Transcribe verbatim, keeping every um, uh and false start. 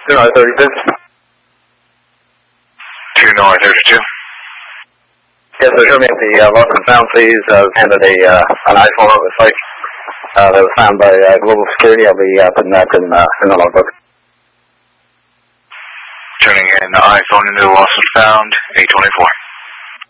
two nine thirty-two. two nine thirty-two. Yes, sir. Show me at the uh, lost and found, please. I was handed a, uh, an iPhone over the site uh, that was found by uh, Global Security. I'll be uh, putting that in, uh, in the logbook. Turning in the iPhone into the lost and found, eight twenty-four.